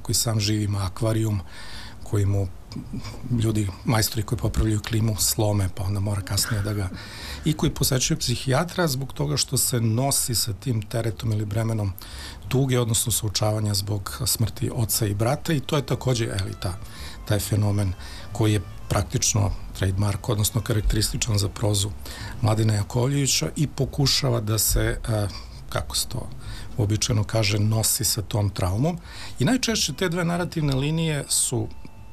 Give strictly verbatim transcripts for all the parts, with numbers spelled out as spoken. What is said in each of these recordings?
koji sam živi, ima akvarijum koji mu ljudi, majstori koji popravljaju klimu slome, pa onda mora kasnije da ga... I koji posećuje psihijatra zbog toga što se nosi sa tim teretom ili bremenom tuge, odnosno suočavanja zbog smrti oca i brata, i to je takođe, eli, ta, taj fenomen koji je praktično trademark, odnosno karakterističan za prozu Mladena Jakovljevića i pokušava da se, kako se to uobičajeno kaže, nosi sa tom traumom. I najčešće te dve narativne linije su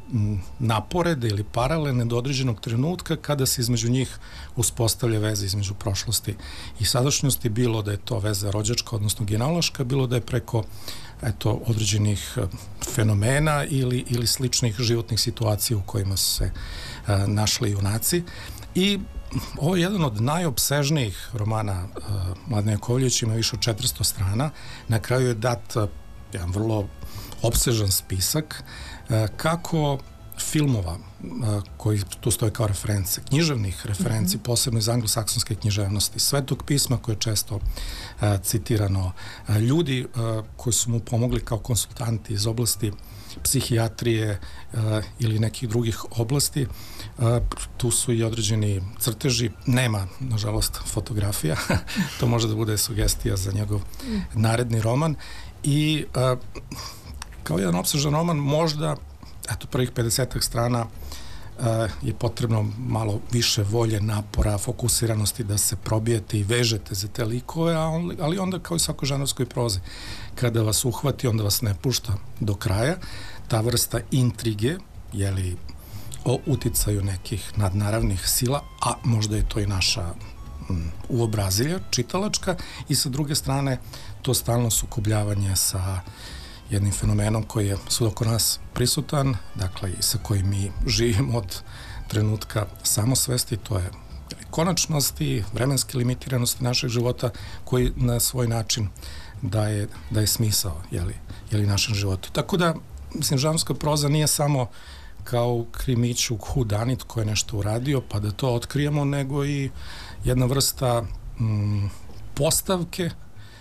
naporede ili paralelne do određenog trenutka kada se između njih uspostavlja veza između prošlosti i sadašnjosti, bilo da je to veza rođačka, odnosno genealoška, bilo da je preko eto, određenih fenomena ili, ili sličnih životnih situacija u kojima su se a, našli junaci. I ovo je jedan od najopsežnijih romana a, Mladena Jakovljevića, ima više od četiristo strana. Na kraju je dat a, jedan vrlo opsežan spisak kako filmova koji tu stoje kao reference, književnih referenci, mm-hmm. posebno iz anglosaksonske književnosti, Svetog pisma koje je često uh, citirano, uh, ljudi uh, koji su mu pomogli kao konsultanti iz oblasti psihijatrije uh, ili nekih drugih oblasti. Uh, tu su i određeni crteži, nema, nažalost, fotografija, to može da bude sugestija za njegov naredni roman. I uh, kao jedan opsežan roman, možda, eto, prvih pedesetak strana uh, je potrebno malo više volje, napora, fokusiranosti da se probijete i vežete za te likove, on, ali onda kao i svako žanrovskoj prozi, kada vas uhvati, onda vas ne pušta do kraja. Ta vrsta intrige, jeli, o uticaju nekih nadnaravnih sila, a možda je to i naša um, uobrazilja, čitalačka, i sa druge strane to stalno sukobljavanje sa jednim fenomenom koji je svud oko nas prisutan, dakle i sa kojim mi živimo od trenutka samosvesti, to je konačnost i vremenske limitiranosti našeg života koji na svoj način daje, daje smisao jeli, jeli našem životu. Tako da, mislim, žanrovska proza nije samo kao u krimiću whodunit ko je nešto uradio pa da to otkrijemo, nego i jedna vrsta mm, postavke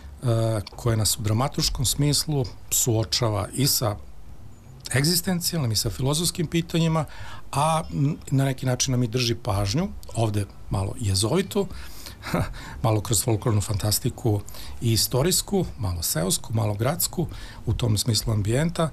koje nas u dramatuškom smislu suočava i sa egzistencijalnim i sa filozofskim pitanjima, a na neki način nam i drži pažnju, ovde malo jezovito, malo kroz folklornu fantastiku i istorijsku, malo seosku, malo gradsku, u tom smislu ambijenta,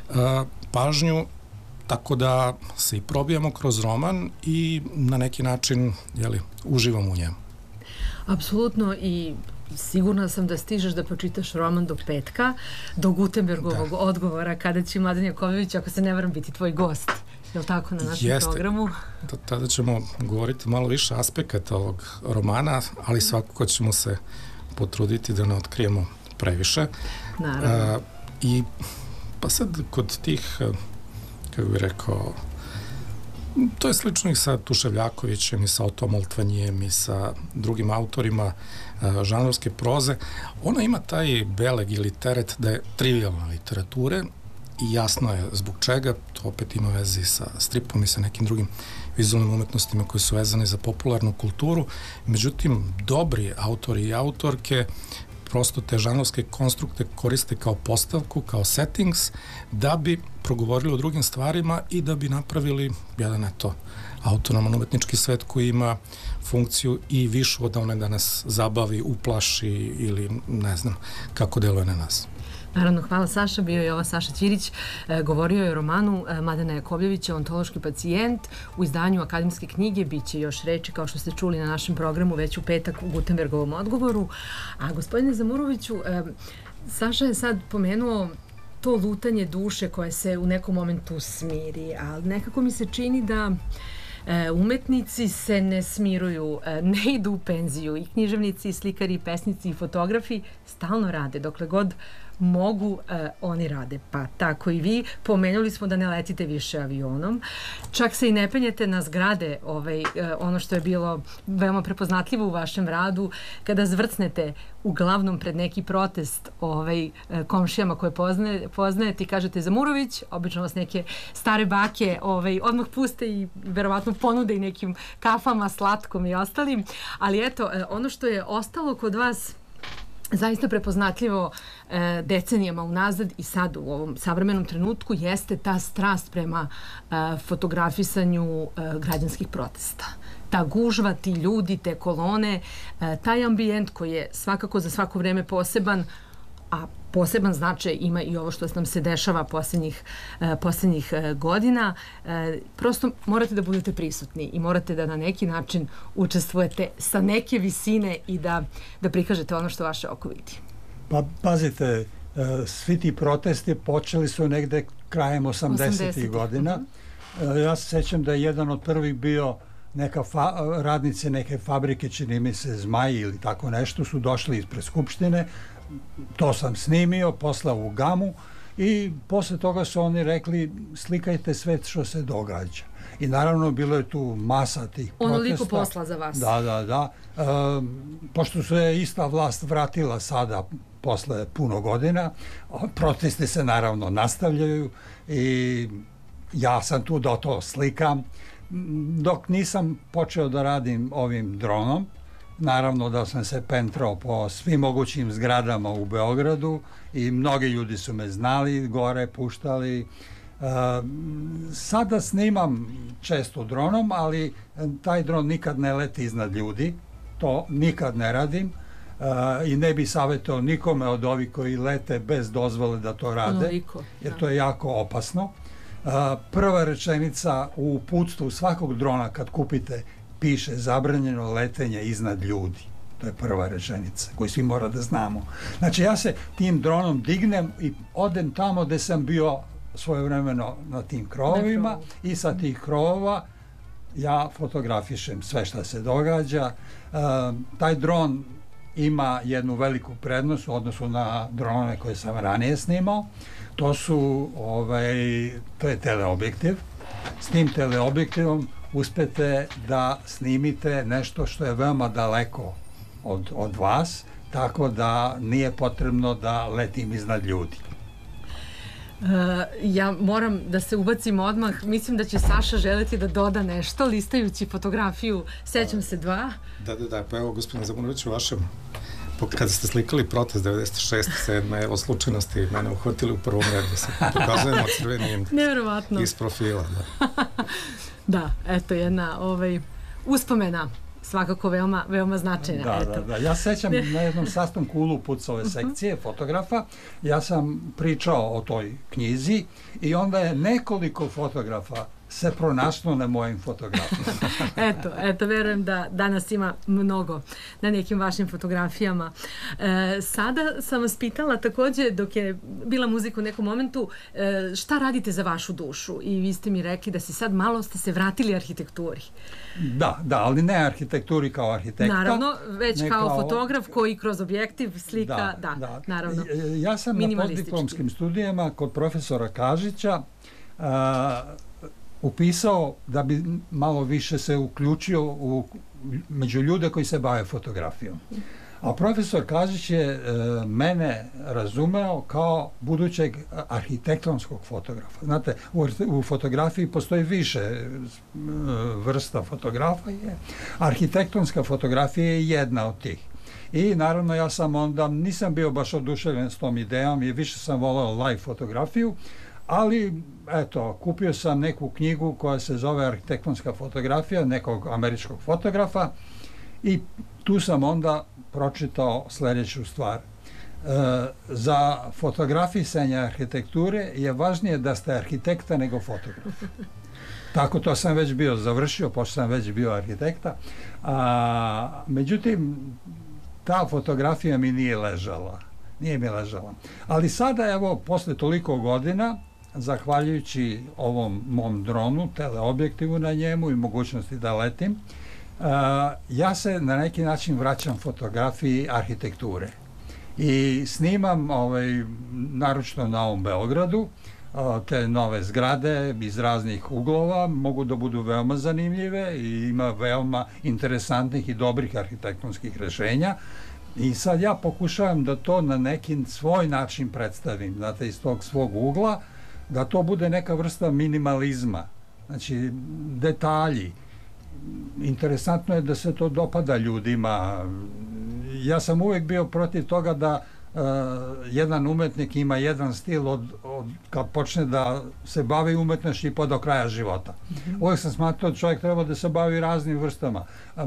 pažnju, tako da se i probijamo kroz roman i na neki način, jeli, uživamo u njemu. Apsolutno, i sigurna sam da stižeš da pročitaš roman do petka, do Gutenbergovog da. odgovora, kada će Mladen Jakovljević, ako se ne varam, biti tvoj gost. Je li tako na našem Jeste. programu? T- tada ćemo govoriti malo više aspekata ovog romana, ali svakako ćemo se potruditi da ne otkrijemo previše. Naravno. A, I pa sad kod tih, kako bih rekao, to je slično i sa Tuševljakovićem i sa Otom Oltvanjijem i sa drugim autorima uh, žanrovske proze. Ona ima taj beleg ili teret da je trivialna literature i jasno je zbog čega, to opet ima veze sa stripom i sa nekim drugim vizualnim umetnostima koje su vezane za popularnu kulturu. Međutim, dobri autori i autorke prosto te žanrovske konstrukte koriste kao postavku, kao settings, da bi progovorili o drugim stvarima i da bi napravili jedan, eto, autonoman umetnički svet koji ima funkciju i višu od one da nas zabavi, uplaši ili ne znam kako deluje na nas. Naravno, hvala Saša, bio je ovo Saša Ćirić, e, govorio je o romanu e, Mladena Jakovljevića, Ontološki pacijent, u izdanju Akademske knjige, bit će još reči, kao što ste čuli na našem programu, već u petak u Gutenbergovom odgovoru. A gospodine Zamuroviću, e, Saša je sad pomenuo to lutanje duše koje se u nekom momentu smiri, ali nekako mi se čini da E, umetnici se ne smiruju, e, ne idu u penziju, i književnici, i slikari, i pesnici, i fotografi stalno rade, dokle god mogu, e, oni rade. Pa tako i vi, pomenuli smo da ne letite više avionom, čak se i ne penjete na zgrade, ovaj, e, ono što je bilo veoma prepoznatljivo u vašem radu, kada zvrcnete uglavnom pred neki protest ovaj, komšijama koje poznaje, poznajete i kažete Zamurović, obično vas neke stare bake ovaj, odmah puste i verovatno ponude i nekim kafama, slatkom i ostalim, ali eto, ono što je ostalo kod vas zaista prepoznatljivo e, decenijama unazad i sad u ovom savremenom trenutku jeste ta strast prema e, fotografisanju e, građanskih protesta. Ta gužva, ti ljudi, te kolone, e, taj ambijent koji je svakako za svako vreme poseban, a poseban značaj ima i ovo što nam se dešava posljednjih, e, posljednjih e, godina. E, prosto morate da budete prisutni i morate da na neki način učestvujete sa neke visine i da, da prikažete ono što vaše oko vidi. Pa pazite, e, svi ti protesti počeli su negde krajem osamdesetih godina. E, ja se sjećam da je jedan od prvih bio neka fa, radnice neke fabrike, čini mi se Zmaj ili tako nešto, su došli ispred Skupštine. To sam snimio, poslao u Gamu i posle toga su oni rekli slikajte sve što se događa. I naravno bilo je tu masa tih protesta. Onoliko posla za vas. Da, da, da. E, pošto se ista vlast vratila sada posle puno godina, protesti se naravno nastavljaju i ja sam tu da to slikam. Dok nisam počeo da radim ovim dronom, naravno da sam se pentrao po svim mogućim zgradama u Beogradu i mnogi ljudi su me znali, gore puštali. E, sada snimam često dronom, ali taj dron nikad ne leti iznad ljudi, to nikad ne radim e, i ne bi savjetao nikome od ovih koji lete bez dozvole da to rade, Onoliko, jer da. to je jako opasno. E, prva rečenica u uputstvu svakog drona kad kupite piše zabranjeno letenje iznad ljudi. To je prva rečenica koju svi mora da znamo. Znači ja se tim dronom dignem i odem tamo gde sam bio svojevremeno na tim krovovima na i sa tih krovova ja fotografišem sve što se događa. E, taj dron ima jednu veliku prednost u odnosu na dronove koje sam ranije snimao. To su, ovaj, to je teleobjektiv. S tim teleobjektivom uspete da snimite nešto što je veoma daleko od, od vas, tako da nije potrebno da letim iznad ljudi. Uh, ja moram da se ubacim odmah. Mislim da će Saša želeti da doda nešto, listajući fotografiju Sećam se dva. Da, da, da, pa evo, gospodine Zamunović, u vašem, kada ste slikali protest devedeset šeste sedme evo, slučajnosti mene uhvatili u prvom redu, se pokazujemo crvenim Nevjerovatno. Iz profila, da. Da, eto jedna ovaj, uspomena svakako veoma, veoma značajna. Da, eto. da, da. Ja sećam na jednom sastanku u Lupucove sekcije fotografa, ja sam pričao o toj knjizi i onda je nekoliko fotografa se pronašlo na mojim fotografijama. eto, eto, verujem da danas ima mnogo na nekim vašim fotografijama. E, sada sam vas pitala takođe, dok je bila muzika u nekom momentu, e, šta radite za vašu dušu? I vi ste mi rekli da se sad malo ste se vratili arhitekturi. Da, da, ali ne arhitekturi kao arhitekta. Naravno, već kao, kao fotograf koji kroz objektiv slika, da, da, da. naravno. Ja sam na postdiplomskim studijama kod profesora Kažića a, upisao da bi malo više se uključio u, među ljude koji se bave fotografijom. A profesor Kažić je e, mene razumeo kao budućeg arhitektonskog fotografa. Znate, u, u fotografiji postoji više e, vrsta fotografije. Arhitektonska fotografija je jedna od tih. I naravno ja sam onda, nisam bio baš oduševljen s tom idejom i više sam voleo live fotografiju, ali eto, kupio sam neku knjigu koja se zove Arhitektonska fotografija nekog američkog fotografa i tu sam onda pročitao sljedeću stvar. E, za fotografisanje arhitekture je važnije da ste arhitekta nego fotograf. Tako to sam već bio završio, pošto sam već bio arhitekta. A, međutim, ta fotografija mi nije ležala. Nije mi ležala. Ali sada, evo, posle toliko godina, zahvaljujući ovom mom dronu, teleobjektivu na njemu i mogućnosti da letim, uh, ja se na neki način vraćam fotografiji arhitekture. I snimam, ovaj, naročito na ovom Beogradu, uh, te nove zgrade iz raznih uglova, mogu da budu veoma zanimljive i ima veoma interesantnih i dobrih arhitektonskih rešenja. I sad ja pokušavam da to na neki svoj način predstavim, znate, iz tog svog ugla, da to bude neka vrsta minimalizma, znači detalji. Interesantno je da se to dopada ljudima, ja sam uvijek bio protiv toga da Uh, jedan umetnik ima jedan stil od, od kad počne da se bavi umetnošću i pa do kraja života. Mm-hmm. Uvijek sam smatrao da čovjek treba da se bavi raznim vrstama.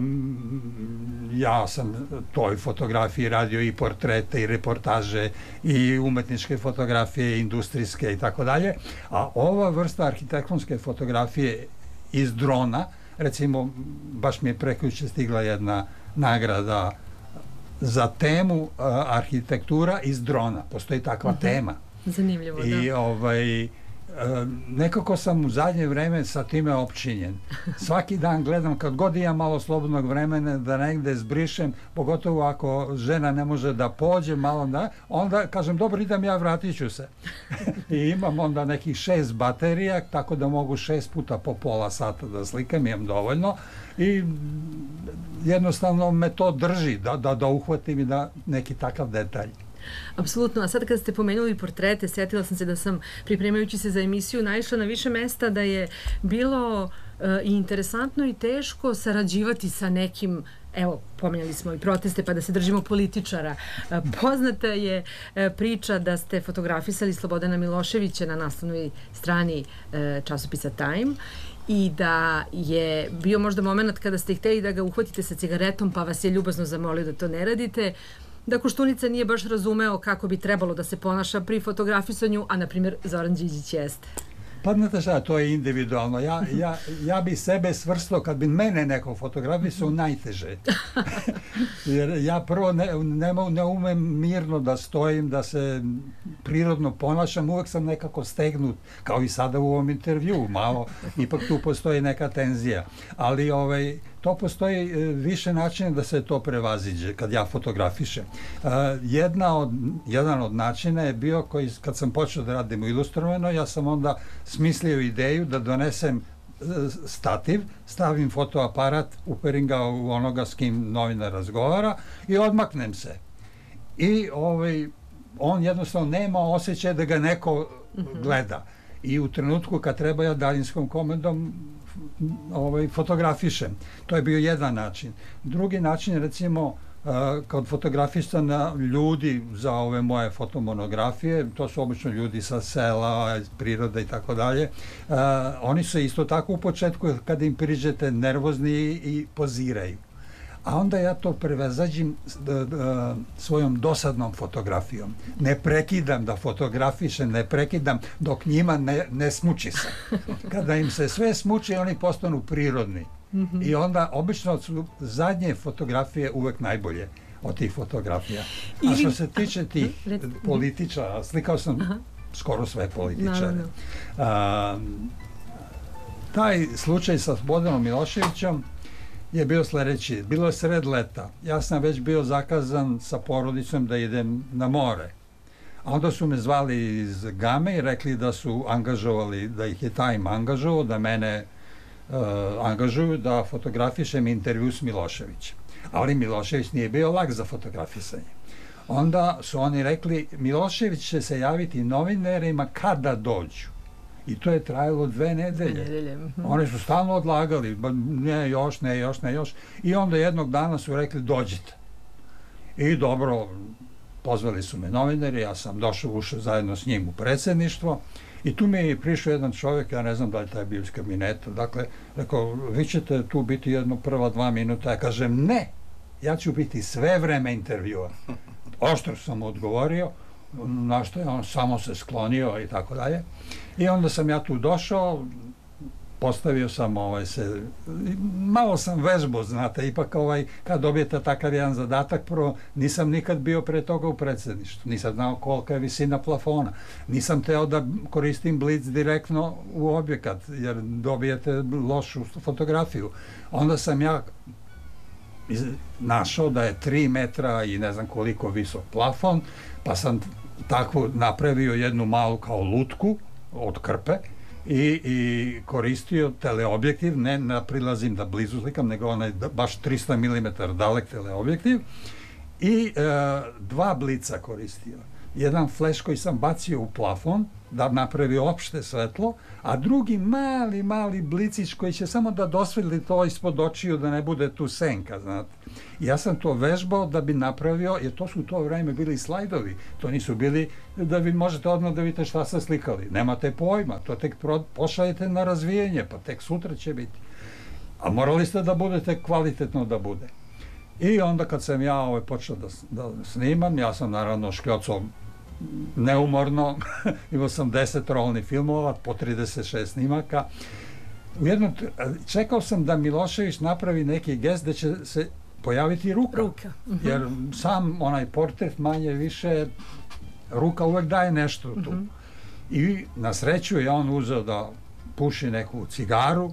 Um, ja sam toj fotografiji radio i portrete i reportaže i umetničke fotografije, industrijske i tako dalje. A ova vrsta arhitektonske fotografije iz drona, recimo, baš mi je prekjuče stigla jedna nagrada za temu uh, arhitektura iz drona. Postoji takva uh-huh. tema. Zanimljivo, I, da. ovaj, uh, nekako sam u zadnje vreme sa time opčinjen. Svaki dan gledam, kad god imam malo slobodnog vremena, da negde zbrišem, pogotovo ako žena ne može da pođe malo, da, onda kažem, dobro, idem ja, vratit ću se. I imam onda nekih šest baterija, tako da mogu šest puta po pola sata da slikam, imam dovoljno. I jednostavno me to drži da, da, da uhvatim i da neki takav detalj. Apsolutno, a sad kad ste pomenuli portrete, sjetila sam se da sam, pripremajući se za emisiju, naišla na više mesta da je bilo e, i interesantno i teško sarađivati sa nekim, evo, pomenjali smo i proteste, pa da se držimo političara. E, poznata je e, priča da ste fotografisali Slobodana Miloševića na naslovnoj strani e, časopisa Time i da je bio možda moment kada ste htjeli da ga uhvatite sa cigaretom, pa vas je ljubazno zamolio da to ne radite, da Koštunica nije baš razumeo kako bi trebalo da se ponaša pri fotografisanju, a na primjer Zoran Đinđić jeste. Pa znate šta, to je individualno. Ja, ja, ja bi sebe svrstao, kad bi mene neko fotografisao, najteže. Jer ja prvo ne, ne, ne umem mirno da stojim, da se prirodno ponašam, uvek sam nekako stegnut, kao i sada u ovom intervju, malo, ipak tu postoji neka tenzija. Ali ovaj, to postoji više načina da se to prevaziđe kad ja fotografišem. Uh, jedna od, jedan od načina je bio koji, kad sam počeo da radim u Ilustrovano, ja sam onda smislio ideju da donesem stativ, stavim fotoaparat, uperim ga u onoga s kim novinar razgovara i odmaknem se. I ovaj, on jednostavno nema osjećaj da ga neko gleda. I u trenutku kad treba ja daljinskom komandom ovaj, fotografišem. To je bio jedan način. Drugi način, recimo, kad fotografisam ljudi za ove moje fotomonografije, to su obično ljudi sa sela, prirode i tako dalje, oni su isto tako u početku, kad im priđete, nervozni i poziraju. A onda ja to prevazađim svojom dosadnom fotografijom. Ne prekidam da fotografišem, ne prekidam dok njima ne, ne smuči se. Kada im se sve smuči, oni postanu prirodni. Mm-hmm. I onda obično su zadnje fotografije uvek najbolje od tih fotografija. A što se tiče tih političara, slikao sam Aha. skoro sve političare. No, no. A, taj slučaj sa Slobodanom Miloševićem je bio sljedeći. Bilo je sred leta. Ja sam već bio zakazan sa porodicom da idem na more. A onda su me zvali iz Game i rekli da su angažovali, da ih je Time angažovao, da mene uh, angažuju da fotografišem intervju s Miloševićem. Ali Milošević nije bio lak za fotografisanje. Onda su oni rekli, Milošević će se javiti novinarima kada dođu. I to je trajalo dve nedelje. nedelje. Mm-hmm. Oni su stalno odlagali, ne još, ne još, ne još. I onda jednog dana su rekli, dođite. I dobro, pozvali su me novinari, ja sam došao, ušao zajedno s njim u predsjedništvo. I tu mi je prišao jedan čovjek, ja ne znam da li taj bio iz kabineta, dakle, rekao, vi ćete tu biti jedno prva dva minuta. Ja kažem, ne, ja ću biti sve vreme intervjua. Oštro sam odgovorio, na što je on samo se sklonio i tako dalje. I onda sam ja tu došao, postavio sam ovaj se, malo sam vežbo, znate, ipak ovaj, kad dobijete takav jedan zadatak, prvo, nisam nikad bio pre toga u predsjedništvu, nisam znao kolika je visina plafona, nisam teo da koristim blic direktno u objekat, jer dobijete lošu fotografiju. Onda sam ja iz, našao da je tri metra i ne znam koliko visok plafon, pa sam tako napravio jednu malu kao lutku od krpe i, i koristio teleobjektiv, ne na prilazim da blizu slikam, nego onaj baš tristo milimetara dalek teleobjektiv i e, dva blica koristio. Jedan flash koji sam bacio u plafon da napravi opšte svetlo, a drugi mali, mali blicić koji će samo da dosvetli to ispod očiju da ne bude tu senka, znate. Ja sam to vežbao da bi napravio, jer to su u to vreme bili slajdovi, to nisu bili da vi možete odmah da vidite šta ste slikali. Nemate pojma, to tek pošaljete na razvijenje, pa tek sutra će biti. A morali ste da budete kvalitetno da bude. I onda kad sam ja ovaj, počeo da, da snimam, ja sam naravno škljocao neumorno, imao sam deset rolnih filmova, po trideset šest snimaka. U jednom, čekao sam da Milošević napravi neki gest da će se pojaviti ruka. Ruka. Uh-huh. Jer sam onaj portret manje više, ruka uvek daje nešto tu. Uh-huh. I na sreću je on uzeo da puši neku cigaru.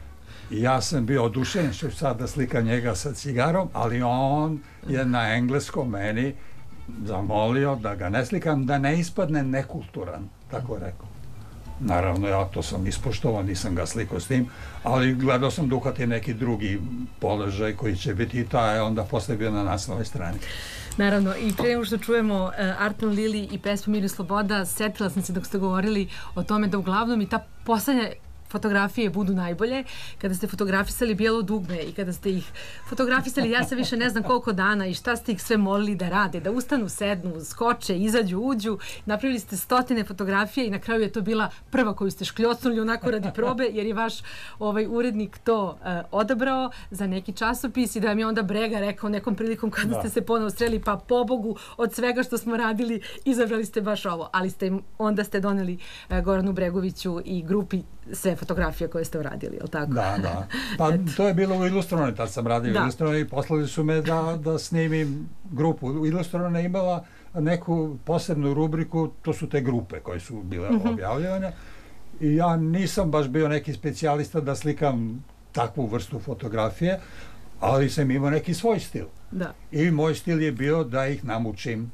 I ja sam bio oduševljen što ću sad da slikam njega sa cigarom, ali on je na engleskom meni zamolio da ga ne slikam, da ne ispadne nekulturan, tako rekao. Naravno, ja to sam ispoštovao, nisam ga slikao s tim, ali gledao sam da uhvati neki drugi položaj koji će biti i taj onda posle bio na naslovnoj strani. Naravno, i pre nego što čujemo uh, Artan Lili i pesmu Mir i sloboda, setila sam se dok ste govorili o tome da uglavnom i ta poslednja fotografije budu najbolje, kada ste fotografisali bijelo dugme i kada ste ih fotografisali, ja sam više ne znam koliko dana i šta ste ih sve molili da rade, da ustanu, sednu, skoče, izađu, uđu, napravili ste stotine fotografije i na kraju je to bila prva koju ste škljocnuli onako radi probe, jer je vaš ovaj urednik to uh, odabrao za neki časopis i da vam je onda Brega rekao nekom prilikom kada da. ste se ponovo sreli, pa pobogu od svega što smo radili, izabrali ste baš ovo, ali ste onda ste doneli uh, Goranu Bregoviću i grupi sve fotografije koje ste uradili, je li tako? Da, da. Pa to je bilo u Ilustrovnoj, tad sam radio u Ilustrovnoj i poslali su me da, da snimim grupu. Ilustrovna je imala neku posebnu rubriku, to su te grupe koje su bile uh-huh. objavljene. I ja nisam baš bio neki specijalista da slikam takvu vrstu fotografije, ali sam imao neki svoj stil. Da. I moj stil je bio da ih namučim.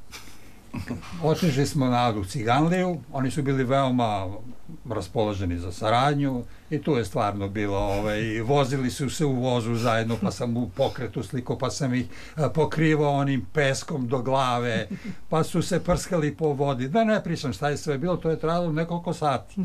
Otišli smo na Adu Ciganliju, oni su bili veoma raspoloženi za saradnju i tu je stvarno bilo, ovaj, vozili su se u vozu zajedno, pa sam u pokretu sliko, pa sam ih pokrivao onim peskom do glave, pa su se prskali po vodi. Da ne pričam šta je sve bilo, to je trajalo nekoliko sati.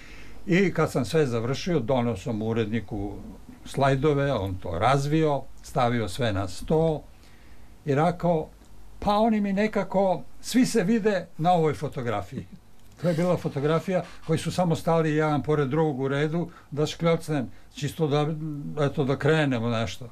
I kad sam sve završio, donao sam uredniku slajdove, on to razvio, stavio sve na sto i rekao, pa oni mi nekako, svi se vide na ovoj fotografiji. To je bila fotografija koji su samo stali jedan pored drugog u redu da škljocnem, čisto da, eto, da krenemo nešto.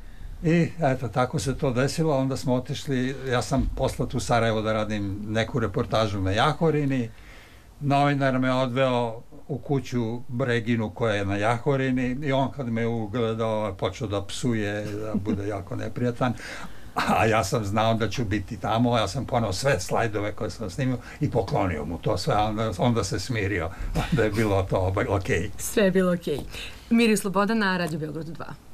I eto, tako se to desilo, onda smo otišli, ja sam poslat u Sarajevo da radim neku reportažu na Jahorini, novinar me odveo u kuću Breginu koja je na Jahorini i on kad me ugledao počeo da psuje, da bude jako neprijatan. A ja sam znao da ću biti tamo, ja sam ponao sve slajdove koje sam snimio i poklonio mu to sve, onda, onda se smirio, da je bilo to okej. Okay. Sve je bilo okej. Okay. Mir i sloboda na Radio Beogradu dva.